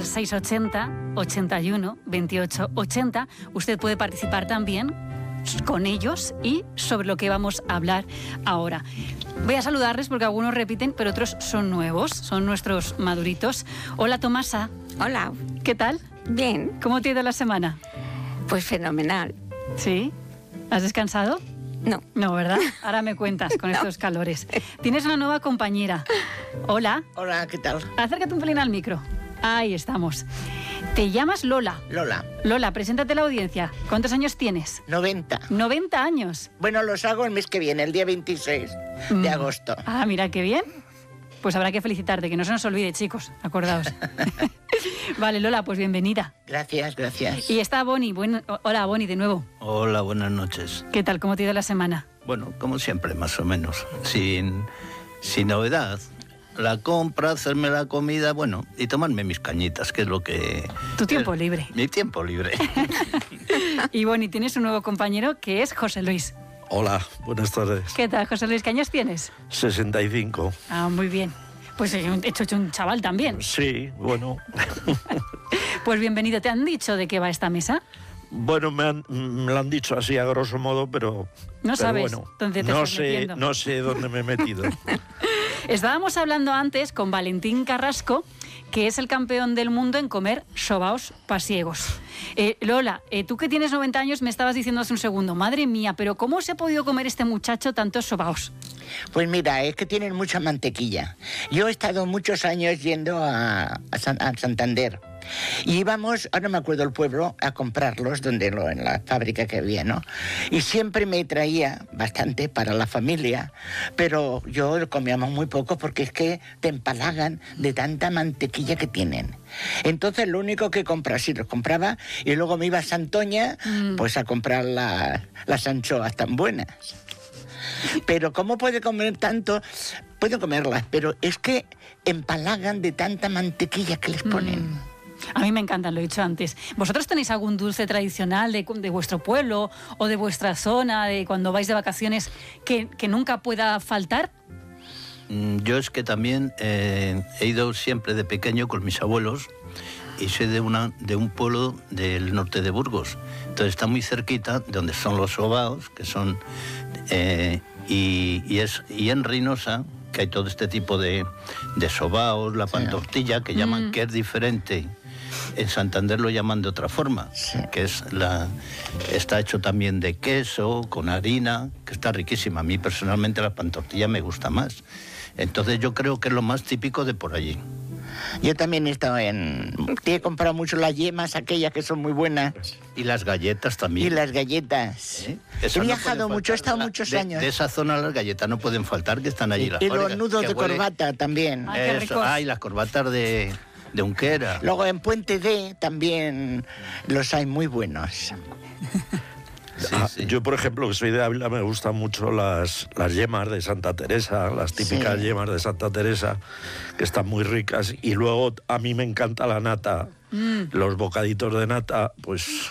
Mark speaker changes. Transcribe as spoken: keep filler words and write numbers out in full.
Speaker 1: al seis ochenta, ochenta y uno, veintiocho ochenta. Usted puede participar también con ellos y sobre lo que vamos a hablar ahora. Voy a saludarles porque algunos repiten, pero otros son nuevos, son nuestros maduritos. Hola, Tomasa.
Speaker 2: Hola.
Speaker 1: ¿Qué tal?
Speaker 2: Bien.
Speaker 1: ¿Cómo te ha ido la semana?
Speaker 2: Pues fenomenal.
Speaker 1: ¿Sí? ¿Has descansado?
Speaker 2: No.
Speaker 1: No, ¿verdad? Ahora me cuentas con no. estos calores. Tienes una nueva compañera. Hola.
Speaker 3: Hola, ¿qué tal?
Speaker 1: Acércate un pelín al micro. Ahí estamos. Te llamas Lola.
Speaker 3: Lola.
Speaker 1: Lola, preséntate a la audiencia. ¿Cuántos años tienes?
Speaker 3: noventa.
Speaker 1: noventa años.
Speaker 3: Bueno, los hago el mes que viene, el día veintiséis de agosto.
Speaker 1: Ah, mira, qué bien. Pues habrá que felicitarte, que no se nos olvide, chicos. Acordaos. Vale, Lola, pues bienvenida.
Speaker 3: Gracias, gracias.
Speaker 1: Y está Bonnie. Buen... Hola, Bonnie, de nuevo.
Speaker 4: Hola, buenas noches.
Speaker 1: ¿Qué tal? ¿Cómo te ha ido la semana?
Speaker 4: Bueno, como siempre, más o menos. Sin, sin novedad. La compra, hacerme la comida, bueno, y tomarme mis cañitas, que es lo que...
Speaker 1: Tu tiempo libre.
Speaker 4: Mi tiempo libre.
Speaker 1: Y Bonnie, tienes un nuevo compañero que es José Luis.
Speaker 5: Hola, buenas tardes.
Speaker 1: ¿Qué tal, José Luis? ¿Qué años tienes?
Speaker 5: sesenta y cinco.
Speaker 1: Ah, muy bien. Pues he hecho, hecho un chaval también.
Speaker 5: Sí, bueno.
Speaker 1: Pues bienvenido. ¿Te han dicho de qué va esta mesa?
Speaker 5: Bueno, me, han, me lo han dicho así a grosso modo, pero...
Speaker 1: No
Speaker 5: pero
Speaker 1: sabes
Speaker 5: bueno,
Speaker 1: dónde te
Speaker 5: no
Speaker 1: estás
Speaker 5: sé,
Speaker 1: metiendo.
Speaker 5: No sé dónde me he metido.
Speaker 1: Estábamos hablando antes con Valentín Carrasco, que es el campeón del mundo en comer sobaos pasiegos. Eh, Lola, eh, tú que tienes noventa años me estabas diciendo hace un segundo, madre mía, pero ¿cómo se ha podido comer este muchacho tantos sobaos?
Speaker 3: Pues mira, es que tienen mucha mantequilla. Yo he estado muchos años yendo a, a, San, a Santander. Y íbamos, ahora me acuerdo el pueblo, a comprarlos donde lo, en la fábrica que había, ¿no? Y siempre me traía bastante para la familia, pero yo comíamos muy poco porque es que te empalagan de tanta mantequilla que tienen. Entonces lo único que compraba, sí, los compraba y luego me iba a Santoña, mm. pues a comprar la, las anchoas tan buenas. Pero ¿cómo puede comer tanto? Puedo comerlas, pero es que empalagan de tanta mantequilla que les ponen. Mm.
Speaker 1: A mí me encantan, lo he dicho antes. ¿Vosotros tenéis algún dulce tradicional de, de vuestro pueblo o de vuestra zona, de cuando vais de vacaciones, que, que nunca pueda faltar?
Speaker 4: Yo es que también eh, he ido siempre de pequeño con mis abuelos y soy de, una, de un pueblo del norte de Burgos. Entonces está muy cerquita de donde son los sobaos, que son... Eh, y, y, es, y en Reynosa, que hay todo este tipo de, de sobaos, la pantortilla, que llaman mm. que es diferente. En Santander lo llaman de otra forma, sí. que es la está hecho también de queso, con harina, que está riquísima. A mí personalmente la pantortilla me gusta más. Entonces yo creo que es lo más típico de por allí.
Speaker 3: Yo también he estado en... Te he comprado mucho las yemas, aquellas que son muy buenas.
Speaker 4: Y las galletas también.
Speaker 3: Y las galletas. ¿Eh?
Speaker 4: He
Speaker 3: no viajado mucho, he estado
Speaker 4: la,
Speaker 3: muchos
Speaker 4: de,
Speaker 3: años.
Speaker 4: De esa zona las galletas no pueden faltar, que están allí.
Speaker 3: Y,
Speaker 4: las
Speaker 3: y los nudos de
Speaker 4: huele...
Speaker 3: corbata también.
Speaker 1: Ay, qué ricos.
Speaker 4: Ay, las corbatas de, de Unquera.
Speaker 3: Luego en Puente D también los hay muy buenos.
Speaker 5: Sí, ah, sí. Yo, por ejemplo, que soy de Ávila, me gustan mucho las, las yemas de Santa Teresa, las típicas sí. yemas de Santa Teresa, que están muy ricas. Y luego a mí me encanta la nata. Mm. Los bocaditos de nata, pues